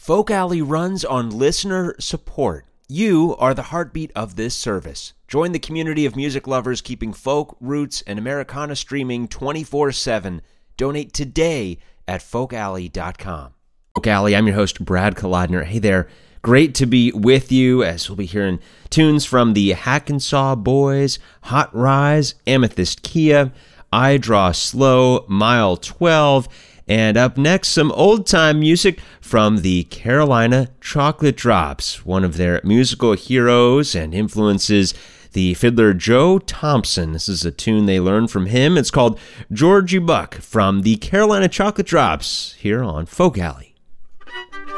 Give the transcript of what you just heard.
Folk Alley runs on listener support. You are the heartbeat of this service. Join the community of music lovers keeping folk, roots, and Americana streaming 24/7. Donate today at folkalley.com. Folk Alley, I'm your host, Brad Kolodner. Hey there. Great to be with you as we'll be hearing tunes from the Hackensaw Boys, Hot Rise, Amethyst Kia, I Draw Slow, Mile 12, and up next, some old-time music from the Carolina Chocolate Drops, one of their musical heroes and influences, the fiddler Joe Thompson. This is a tune they learned from him. It's called Georgie Buck from the Carolina Chocolate Drops here on Folk Alley.